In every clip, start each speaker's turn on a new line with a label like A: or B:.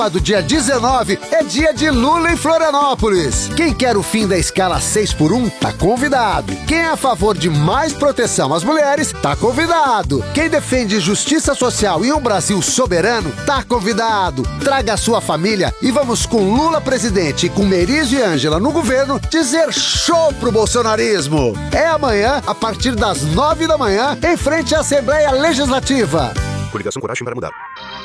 A: Do dia 19 é dia de Lula em Florianópolis. Quem quer o fim da escala 6x1 tá convidado. Quem é a favor de mais proteção às mulheres tá convidado. Quem defende justiça social e um Brasil soberano tá convidado. Traga a sua família e vamos com Lula presidente e com Merizio e Ângela no governo dizer show pro bolsonarismo. É amanhã, a partir das 9 da manhã, em frente à Assembleia Legislativa.
B: Coligação Coragem para Mudar.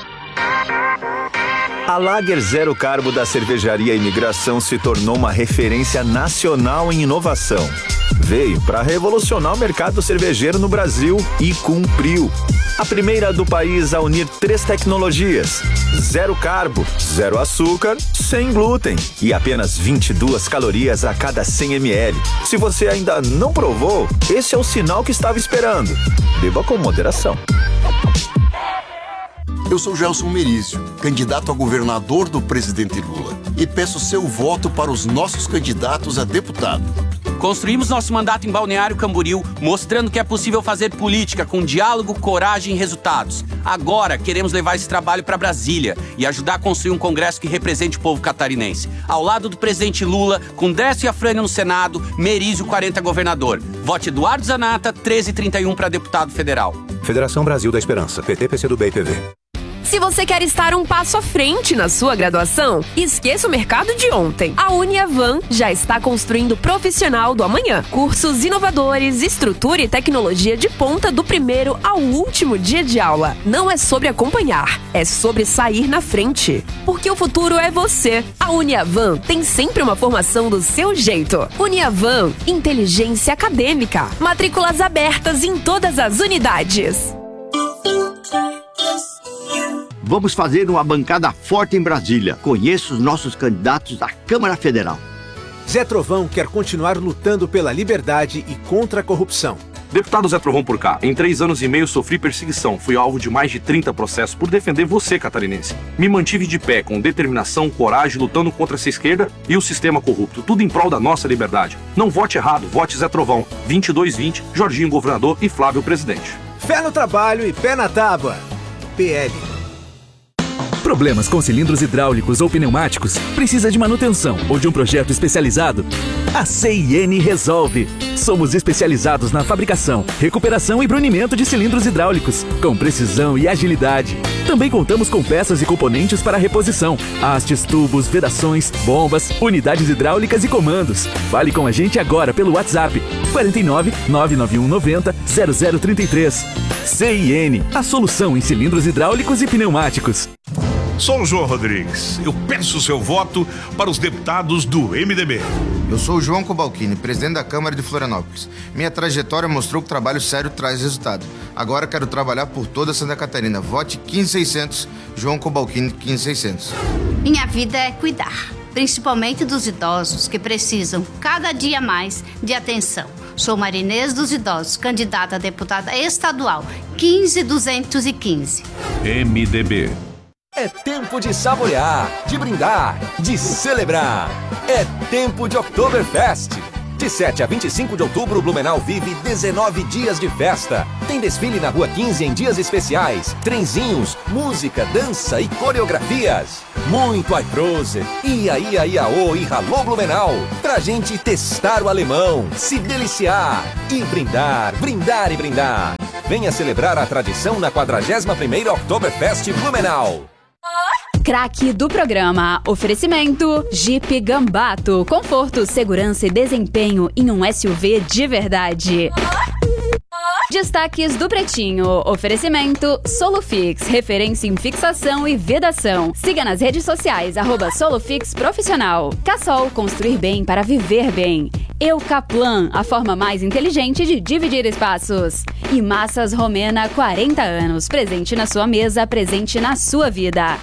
C: A Lager Zero Carbo da Cervejaria Imigração se tornou uma referência nacional em inovação. Veio para revolucionar o mercado cervejeiro no Brasil e cumpriu. A primeira do país a unir 3 tecnologias: zero carbo, zero açúcar, sem glúten e apenas 22 calorias a cada 100 ml. Se você ainda não provou, esse é o sinal que estava esperando. Beba com moderação.
D: Eu sou Gelson Merizio, candidato a governador do presidente Lula, e peço seu voto para os nossos candidatos a deputado.
E: Construímos nosso mandato em Balneário Camboriú, mostrando que é possível fazer política com diálogo, coragem e resultados. Agora queremos levar esse trabalho para Brasília e ajudar a construir um congresso que represente o povo catarinense. Ao lado do presidente Lula, com Décio e Afrânio no Senado, Merizio 40 governador. Vote Eduardo Zanata, 1331 para deputado federal.
B: Federação Brasil da Esperança, PT, PCdoB e PV.
F: Se você quer estar um passo à frente na sua graduação, esqueça o mercado de ontem. A Uniavan já está construindo o profissional do amanhã. Cursos inovadores, estrutura e tecnologia de ponta do primeiro ao último dia de aula. Não é sobre acompanhar, é sobre sair na frente. Porque o futuro é você. A Uniavan tem sempre uma formação do seu jeito. Uniavan, inteligência acadêmica. Matrículas abertas em todas as unidades.
G: Vamos fazer uma bancada forte em Brasília. Conheça os nossos candidatos à Câmara Federal.
H: Zé Trovão quer continuar lutando pela liberdade e contra a corrupção.
I: Deputado Zé Trovão por cá, em 3 anos e meio sofri perseguição. Fui alvo de mais de 30 processos por defender você, catarinense. Me mantive de pé, com determinação, coragem, lutando contra essa esquerda e o sistema corrupto. Tudo em prol da nossa liberdade. Não vote errado, vote Zé Trovão. 2220, Jorginho governador e Flávio presidente.
H: Fé no trabalho e pé na tábua. PL.
J: Problemas com cilindros hidráulicos ou pneumáticos? Precisa de manutenção ou de um projeto especializado? A CIN resolve. Somos especializados na fabricação, recuperação e brunimento de cilindros hidráulicos, com precisão e agilidade. Também contamos com peças e componentes para reposição, hastes, tubos, vedações, bombas, unidades hidráulicas e comandos. Fale com a gente agora pelo WhatsApp 49 991 90 0033. CIN, a solução em cilindros hidráulicos e pneumáticos.
K: Sou o João Rodrigues. Eu peço o seu voto para os deputados do MDB.
L: Eu sou o João Cobalcini, presidente da Câmara de Florianópolis. Minha trajetória mostrou que trabalho sério traz resultado. Agora quero trabalhar por toda Santa Catarina. Vote 15600, João Cobalcini 15600.
M: Minha vida é cuidar, principalmente dos idosos que precisam cada dia mais de atenção. Sou Marinês dos Idosos, candidata a deputada estadual 15215.
N: MDB. É tempo de saborear, de brindar, de celebrar. É tempo de Oktoberfest. De 7 a 25 de outubro, Blumenau vive 19 dias de festa. Tem desfile na Rua 15 em dias especiais, trenzinhos, música, dança e coreografias. Muito Aiprose, ia, iaô e ralô Blumenau. Pra gente testar o alemão, se deliciar e brindar, brindar e brindar. Venha celebrar a tradição na 41ª Oktoberfest Blumenau.
O: Craque do programa. Oferecimento Jeep Gambato. Conforto, segurança e desempenho em um SUV de verdade. Destaques do Pretinho. Oferecimento Solufix, referência em fixação e vedação. Siga nas redes sociais, @Solufix Profissional. Cassol, construir bem para viver bem. Eucaplan, a forma mais inteligente de dividir espaços. E Massas Romena, 40 anos. Presente na sua mesa, presente na sua vida.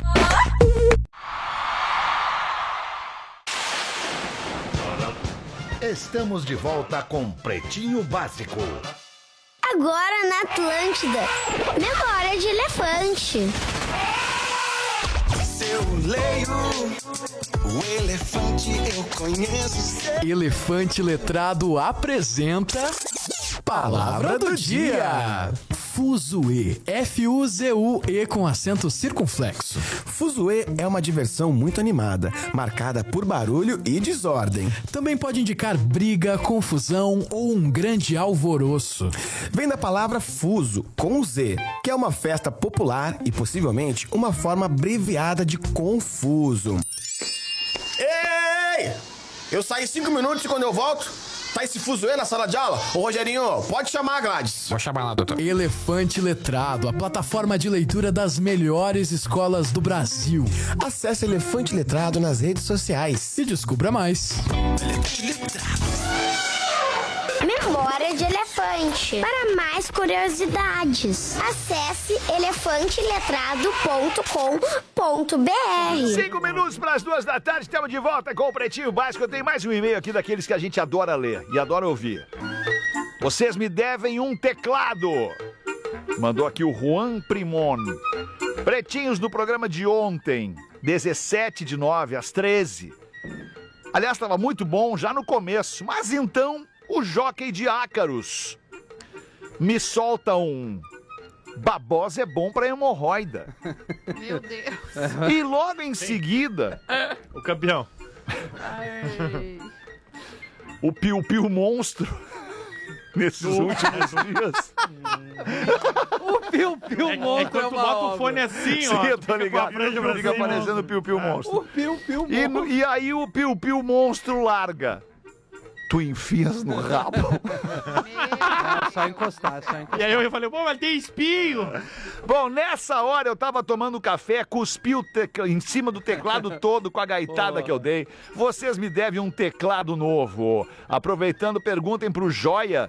P: Estamos de volta com Pretinho Básico.
Q: Agora na Atlântida, memória de elefante.
R: Eu leio o elefante, eu conheço.
S: Elefante Letrado apresenta Palavra do Dia. Fuzue. F-U-Z-U-E com acento circunflexo.
T: Fuzue é uma diversão muito animada, marcada por barulho e desordem.
S: Também pode indicar briga, confusão ou um grande alvoroço.
T: Vem da palavra fuso, com Z, que é uma festa popular e possivelmente uma forma abreviada de confuso. Ei! Eu saí 5 minutos e quando eu volto, tá esse fuzuê na sala de aula? Ô Rogerinho, pode chamar a Gladys.
S: Vou chamar lá, doutor. Elefante Letrado, a plataforma de leitura das melhores escolas do Brasil.
T: Acesse Elefante Letrado nas redes sociais.
S: E descubra mais.
T: Elefante Letrado.
Q: Memória de elefante. Para mais curiosidades, acesse elefanteletrado.com.br.
U: 5 minutos para as 2 da tarde, estamos de volta com o Pretinho Básico. Eu tenho mais um e-mail aqui daqueles que a gente adora ler e adora ouvir. Vocês me devem um teclado. Mandou aqui o Juan Primon. Pretinhos do programa de ontem, 17/9 às 13. Aliás, estava muito bom já no começo, mas então o Jockey de Ácaros me solta um babosa é bom pra hemorroida.
V: Meu Deus.
U: E logo em seguida,
W: o campeão.
U: O Piu-Piu Monstro, nesses últimos dias.
V: O Piu-Piu Monstro
W: é uma bota o fone assim, ó.
U: Sim, eu tô ligado. Fica aparecendo o Piu-Piu Monstro.
V: O Piu-Piu Monstro.
U: E aí o Piu-Piu Monstro larga. Tu enfias no rabo.
V: Só encostar.
W: E aí eu falei, pô, mas tem espinho.
U: Bom, nessa hora eu tava tomando café, cuspi em cima do teclado todo com a gaitada que eu dei. Vocês me devem um teclado novo. Aproveitando, perguntem pro Joia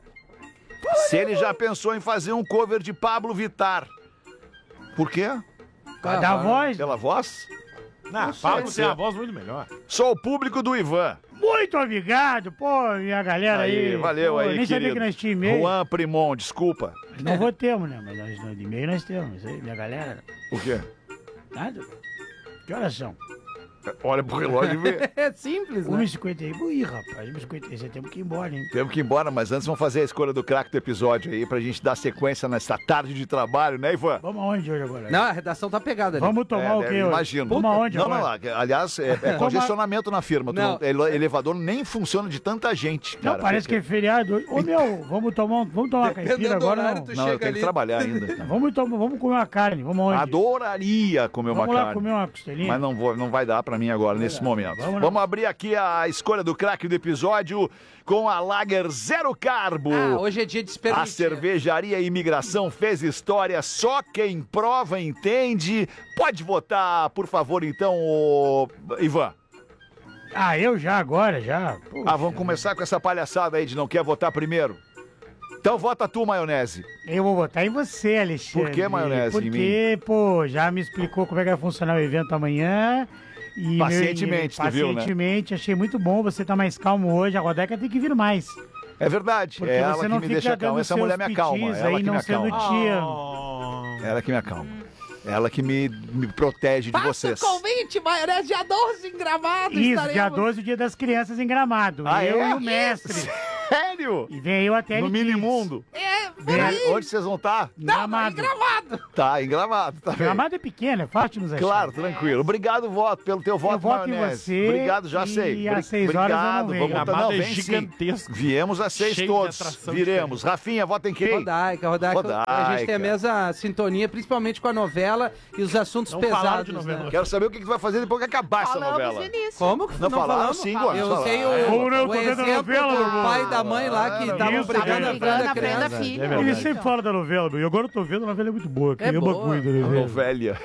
U: se ele já pensou em fazer um cover de Pablo Vittar. Por quê?
V: Da voz?
U: Pela voz?
W: Não, Pablo tem a voz muito melhor.
U: Sou o público do Ivan.
V: Muito obrigado, pô, minha galera aí.
U: Valeu
V: pô,
U: aí,
V: nem sabia que nós tínhamos e-mail.
U: Juan Primon, desculpa.
V: Não votemos, né? Mas nós de e-mail nós temos. Isso aí, minha galera.
U: O quê?
V: Nada. Que horas são?
U: Olha pro relógio e vê.
V: É simples, né? 1h51. Ih, rapaz, 1h56, temos que ir embora, hein?
U: Temos que ir embora, mas antes vamos fazer a escolha do craque do episódio aí, pra gente dar sequência nessa tarde de trabalho, né, Ivan?
V: Vamos aonde hoje agora? Não, a redação tá pegada ali. Vamos tomar o quê hoje?
U: Imagino.
V: Vamos aonde
U: não,
V: agora?
U: não, aliás, é congestionamento na firma. Elevador nem funciona de tanta gente, cara.
V: Não, parece que é feriado. Ô, meu, vamos tomar uma caipira agora, não?
U: Não, eu tenho que trabalhar ainda.
V: Vamos comer uma carne, vamos aonde?
U: Adoraria comer uma carne.
V: Vamos lá comer uma costelinha?
U: Mas não vai dar pra mim agora, nesse momento. Vamos abrir aqui a escolha do craque do episódio com a Lager Zero Carbo.
V: Hoje é dia de experimentar.
U: A cervejaria Imigração fez história, só quem prova entende. Pode votar, por favor, então, Ivan.
V: Eu já, agora, já. Puxa.
U: Vamos começar com essa palhaçada aí de não quer votar primeiro. Então vota tu, Maionese.
V: Eu vou votar em você, Alexandre.
U: Por que, Maionese?
V: Porque, pô, já me explicou como é que vai funcionar o evento amanhã. E
U: pacientemente, tu viu, né?
V: Pacientemente, achei muito bom. Você tá mais calmo hoje. A Rodeca tem que vir mais.
U: É verdade.
V: Porque
U: é ela
V: você não
U: que me deixa calmo. Essa mulher me acalma. Ela que me acalma. Ela que me acalma. Ela que me protege de vocês.
V: Faça o convite, Maionese, dia 12 em Gramado. Isso, dia 12, o dia das crianças em Gramado. Eu e o mestre.
U: Sério?
V: E vem eu até
U: no Minimundo. Onde vocês vão estar?
V: Gramado.
W: Em Gramado.
U: Tá, em Gramado. Tá
V: Gramado é pequeno, é fácil nos achar.
U: Claro, tranquilo. Obrigado, pelo teu voto,
V: Maionese. Eu voto em você.
U: Obrigado, já sei.
V: E às 6 horas
U: obrigado.
V: eu não venho.
U: Gramado
W: é gigantesco.
U: Viemos às 6 todos. Viremos. Rafinha, vota em quem?
V: Rodaica. A gente tem a mesma sintonia, principalmente com a novela e os assuntos pesados. De novela.
U: Né? Quero saber o que tu vai fazer depois que acabar essa novela.
V: Como?
U: Não falaram? Sim,
V: eu sei o exemplo do pai da mãe lá que estavam brigando na frente da filha. Ele sempre fala da novela, e agora eu tô vendo, a novela é muito boa.
U: É boa. Novelha.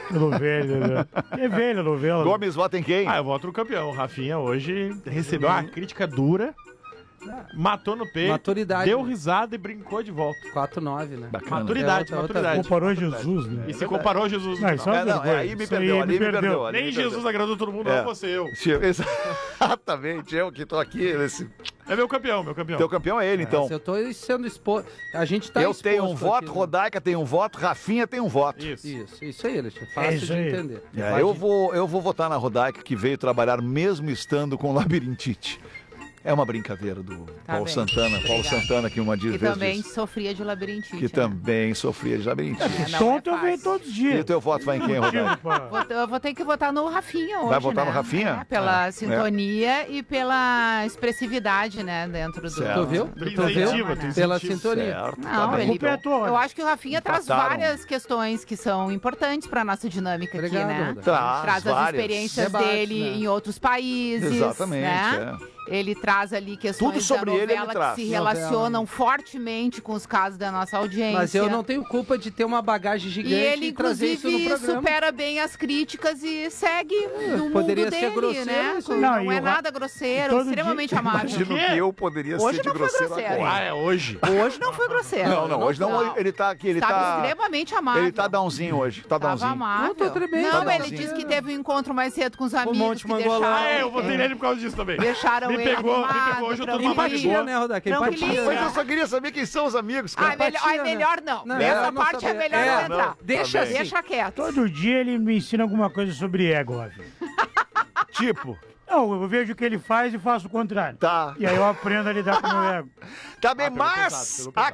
V: É velha a novela.
U: Gomes, vota em quem?
W: Eu voto no campeão. O Rafinha hoje recebeu uma crítica dura. Matou no peito,
V: maturidade,
W: deu risada e brincou de volta.
V: 4-9, né?
W: Bacana. Maturidade.
V: Comparou Jesus, né?
W: E se comparou a Jesus.
U: Aí me perdeu.
W: Nem Jesus agradou todo mundo, não fosse eu.
U: Exatamente, eu que tô aqui nesse...
W: É meu campeão.
U: Teu campeão é ele, então.
V: Se eu tô sendo exposto... A gente tá
U: exposto. Eu tenho um voto, aqui, Rodaica tem um voto, Rafinha tem um voto.
V: Isso aí, Alexandre. Fácil de entender.
U: Eu vou votar na Rodaica, que veio trabalhar mesmo estando com labirintite. É uma brincadeira do Paulo
A: bem.
U: Santana. Paulo Santana, que uma
A: Que
U: vez
A: também
U: disse
A: sofria de labirintite.
U: que também sofria de labirintite.
V: Tonto eu venho todos os dias.
U: E o teu voto vai em quem, Rodaica?
A: Eu vou ter que votar no Rafinha hoje,
U: Vai votar
A: né?
U: no Rafinha?
A: Pela sintonia e pela expressividade, né, dentro do...
U: Certo.
C: Tu viu? Pela sintonia.
U: Certo,
A: Não,
U: tá bem.
A: ele, eu acho que o Rafinha traz
U: Empataram.
A: várias questões que são importantes para nossa dinâmica
C: Obrigado,
A: aqui, né?
C: Rodaica.
U: Traz
A: as
U: várias.
A: experiências
C: Debates,
A: dele
C: né?
A: em outros países,
U: Exatamente,
A: né? Ele traz ali questões
U: Tudo sobre
A: da
U: ele
A: novela
U: traz.
A: que se relacionam fortemente com os casos da nossa audiência.
C: Mas eu não tenho culpa de ter uma bagagem gigante
A: E ele,
C: e trazer isso no
A: inclusive,
C: programa.
A: supera bem as críticas e segue no
C: poderia
A: mundo
C: ser
A: dele,
C: grosseiro,
A: né?
C: isso aí.
A: Não,
V: Não, e
A: é
V: o
A: nada grosseiro,
V: todo
A: extremamente
V: dia-
A: amável.
U: Imagino que eu poderia
A: Hoje
U: ser de
A: não foi
U: grosseiro
A: grosseiro.
U: agora.
W: Ah, é hoje?
A: Hoje não foi grosseiro.
U: Não, hoje não. Ele tá aqui, ele
A: Estava
U: tá...
A: extremamente amável.
U: Ele tá downzinho hoje. Tá
A: Tava
U: downzinho.
A: amável.
C: Eu tô tremendo.
A: Não,
U: Tá
A: ele
U: downzinho.
A: disse que teve um encontro mais cedo com os amigos
C: Monte
A: que
C: Mangolá.
A: deixaram...
W: Ah, eu votei nele por causa disso também.
A: Deixaram
W: Me
A: ele
W: pegou
A: animado,
W: hoje, eu tô numa
A: tranquilinho.
W: parte boa.
C: né, Rodaica?
A: Tranquilinho.
U: Mas eu só queria saber quem são os amigos, cara.
A: É melhor não.
C: Não,
A: Nessa
C: eu não
A: parte é
C: sabia.
A: melhor não entrar.
U: não,
C: Deixa assim.
A: Deixa quieto.
V: Todo dia ele me ensina alguma coisa sobre ego, Rafinha.
U: Tipo,
V: Não, eu vejo o que ele faz e faço o contrário.
U: tá.
V: E aí eu aprendo a lidar com o meu ego.
U: Tá bem, pegou mas pesado, pegou pesado.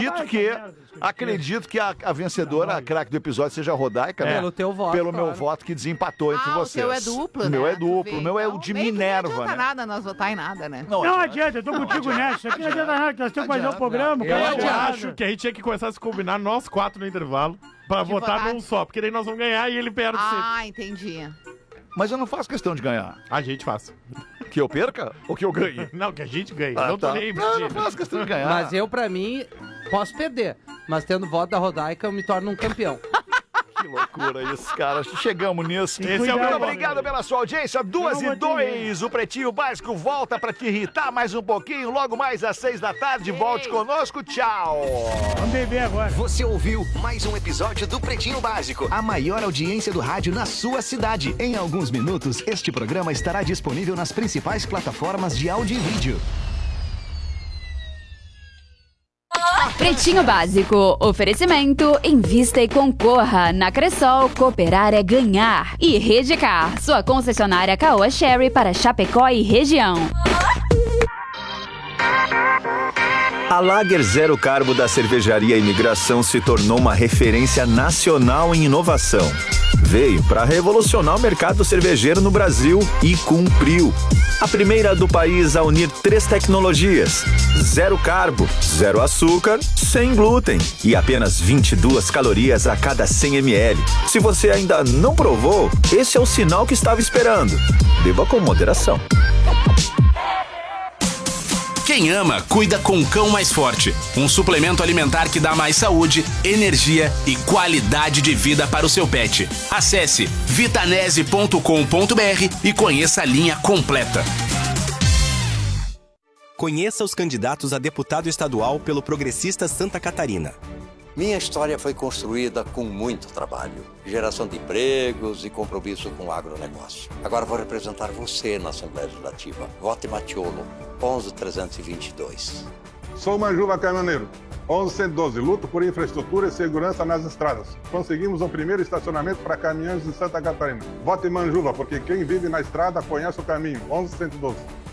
V: Ah,
U: acredito que a vencedora, a craque do episódio, seja a Rodaica, né?
C: Pelo teu voto,
U: Pelo meu
C: claro.
U: voto que desempatou entre
A: O
U: vocês.
A: teu é duplo,
U: O meu
A: né?
U: é duplo, o meu é o
A: Então,
U: de
A: meio que
U: Minerva,
A: Não adianta
U: né?
A: nada nós votar em nada, né?
V: Não adianta, eu tô contigo nessa. Isso aqui não adianta nada, que nós temos que fazer o programa.
W: Eu
V: cara.
W: acho que a gente tinha que começar a se combinar nós quatro no intervalo pra
A: De
W: votar
A: votar.
W: num só, porque daí nós vamos ganhar e ele perde sempre.
A: Ah, entendi.
U: Mas eu não faço questão de ganhar.
W: A gente faz.
U: Que eu perca ou que eu ganhe?
W: Não, que a gente ganha.
U: Ah,
W: não tô
U: tá.
W: nem aí pra
U: Não, eu
W: ti.
U: não faço questão de ganhar.
C: Mas eu, pra mim, posso perder. Mas tendo voto da Rodaica, eu me torno um campeão.
U: Que loucura isso, cara. Chegamos nisso.
W: Esse é o
U: Muito
W: meu
U: obrigado pela sua audiência. 2:02. O Pretinho Básico volta pra te irritar mais um pouquinho. Logo mais às 6 da tarde. Volte conosco. Tchau.
V: Vamos beber agora.
D: Você ouviu mais um episódio do Pretinho Básico, a maior audiência do rádio na sua cidade. Em alguns minutos, este programa estará disponível nas principais plataformas de áudio e vídeo.
O: Pretinho Básico. Oferecimento. Invista e concorra. Na Cressol, cooperar é ganhar. E Redcar, sua concessionária Caoa Sherry para Chapecó e região.
B: A Lager Zero Carbo da Cervejaria Imigração se tornou uma referência nacional em inovação. Veio para revolucionar o mercado cervejeiro no Brasil e cumpriu. A primeira do país a unir 3 tecnologias: zero carbo, zero açúcar, sem glúten e apenas 22 calorias a cada 100 ml. Se você ainda não provou, esse é o sinal que estava esperando. Beba com moderação.
E: Quem ama, cuida com Cão Mais Forte. Um suplemento alimentar que dá mais saúde, energia e qualidade de vida para o seu pet. Acesse vitanese.com.br e conheça a linha completa.
X: Conheça os candidatos a deputado estadual pelo Progressista Santa Catarina.
Y: Minha história foi construída com muito trabalho, geração de empregos e compromisso com o agronegócio. Agora vou representar você na Assembleia Legislativa. Vote Matiolo, 11.322.
Z: Sou Manjuva Caminhoneiro, 11.112. Luto por infraestrutura e segurança nas estradas. Conseguimos um primeiro estacionamento para caminhões em Santa Catarina. Vote Manjuva, porque quem vive na estrada conhece o caminho, 11.112.